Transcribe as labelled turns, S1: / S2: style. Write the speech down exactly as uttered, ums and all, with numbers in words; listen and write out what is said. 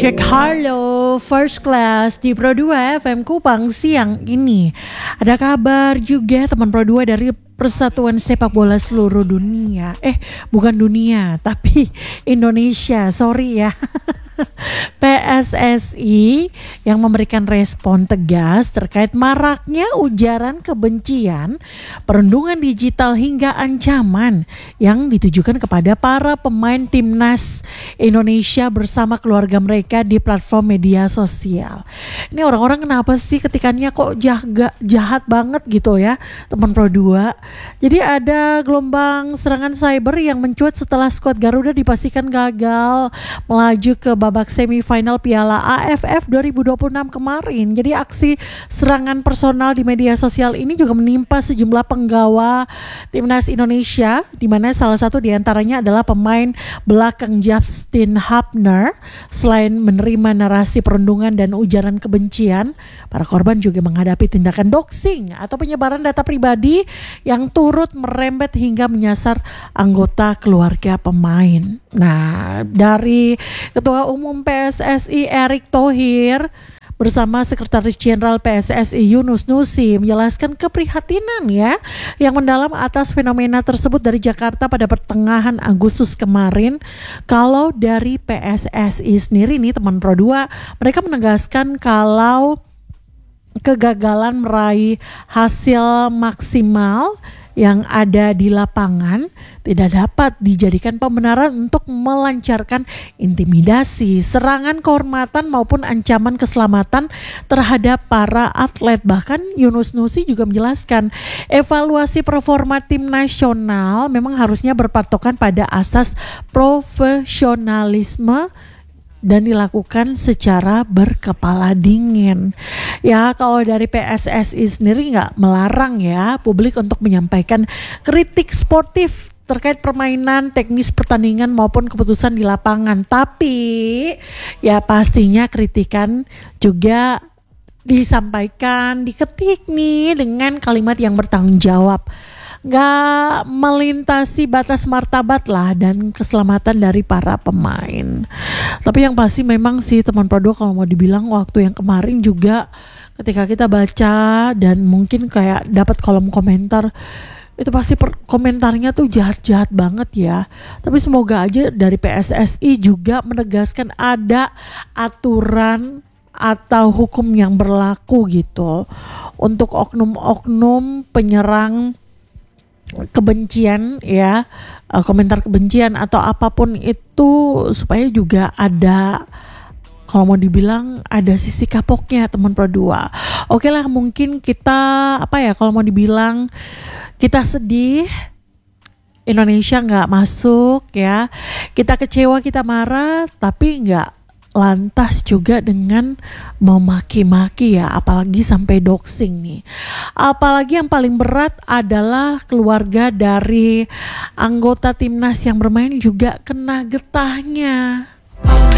S1: Cek halo First Class di Pro dua F M Kupang siang ini. Ada kabar juga teman Pro dua dari Persatuan Sepak Bola Seluruh Dunia. Eh bukan dunia tapi Indonesia, sorry ya. P S S I yang memberikan respon tegas terkait maraknya ujaran kebencian, perundungan digital hingga ancaman yang ditujukan kepada para pemain timnas Indonesia bersama keluarga mereka di platform media sosial. Ini orang-orang kenapa sih ketikannya kok jahat, jahat banget gitu ya teman Pro dua. Jadi ada gelombang serangan cyber yang mencuat setelah skuad Garuda dipastikan gagal melaju ke babak semifinal Piala A F F dua ribu dua puluh enam kemarin. Jadi aksi serangan personal di media sosial ini juga menimpa sejumlah penggawa timnas Indonesia, di mana salah satu diantaranya adalah pemain belakang Justin Hubner. Selain menerima narasi perundungan dan ujaran kebencian, para korban juga menghadapi tindakan doxing atau penyebaran data pribadi yang turut merembet hingga menyasar anggota keluarga pemain. Nah, dari Ketua Umum P S S I Erick Thohir bersama Sekretaris Jenderal P S S I Yunus Nusi menjelaskan keprihatinan ya yang mendalam atas fenomena tersebut dari Jakarta pada pertengahan Agustus kemarin. Kalau dari P S S I sendiri nih teman Pro dua, mereka menegaskan kalau kegagalan meraih hasil maksimal yang ada di lapangan tidak dapat dijadikan pembenaran untuk melancarkan intimidasi, serangan kehormatan maupun ancaman keselamatan terhadap para atlet. Bahkan Yunus Nusi juga menjelaskan evaluasi performa tim nasional memang harusnya berpatokan pada asas profesionalisme dan dilakukan secara berkepala dingin. Ya kalau dari P S S I sendiri nggak melarang ya publik untuk menyampaikan kritik sportif terkait permainan, teknis pertandingan maupun keputusan di lapangan. Tapi ya pastinya kritikan juga disampaikan, diketik nih dengan kalimat yang bertanggung jawab. Gak melintasi batas martabat lah dan keselamatan dari para pemain. Tapi yang pasti memang sih teman Pro dua, kalau mau dibilang waktu yang kemarin juga ketika kita baca dan mungkin kayak dapat kolom komentar, itu pasti per- komentarnya tuh jahat-jahat banget ya. Tapi semoga aja dari P S S I juga menegaskan ada aturan atau hukum yang berlaku gitu untuk oknum-oknum penyerang kebencian ya, komentar kebencian atau apapun itu, supaya juga ada, kalau mau dibilang ada sisi kapoknya teman Pro dua. Oke lah, mungkin kita apa ya, kalau mau dibilang kita sedih Indonesia nggak masuk ya, kita kecewa, kita marah, tapi nggak lantas juga dengan memaki-maki ya, apalagi sampai doxing nih. Apalagi yang paling berat adalah keluarga dari anggota timnas yang bermain juga kena getahnya.